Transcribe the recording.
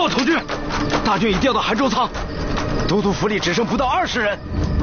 报，统军，大军已调到韩州仓，都督府里只剩不到20人。